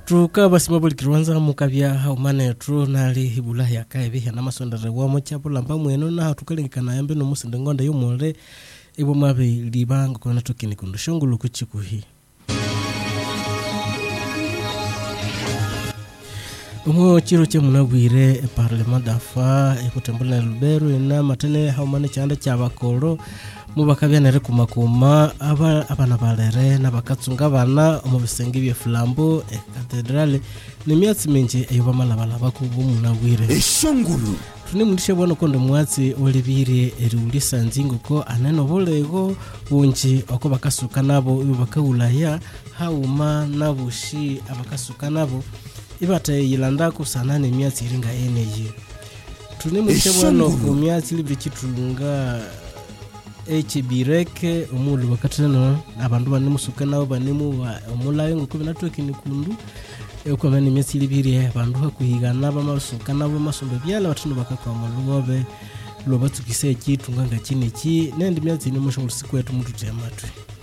Tuka basi mabuli kiruanza mukabya haumane tu nali hibula ya kaibi na masondere wa mochapula mpa mweno na tukalengikana yambe no musinde ngonda yumule ibo mabe libango kona tukini kundushongulu kuchikuhi Umo chiro che munabwire parlement dafa ekutembula Lubero ina matene haumane chanda cyabakoro mubakabya nere kumakuma abana balere nabakatsunga bana mu bisenge bye Flambo cathedrale ni myatsi minji ayoba malabala bakubu munabwire eshongulu tuni mundishe bwana kondo mwatsi olibire eriulisa nzinguko aneno bolego bunji oko bakasuka nabo bakawulaya hauma nabushi abakasuka nabo ibate yilanda kusana ne myatsi iringa eneyi tuni mundishe bwana ku myatsi libiri kitunga bireke umulu wakatano abandu bane musuka nabo bane mu omulayo nguko binatoke nikundu eko bane myatsi libiri abandu hakuhigana bamasuka nabo masombe byala batunu bakakwa mulobe lobatukise kitunga ngakini ki nende myatsi ni musho usiku yetu mutu tematwe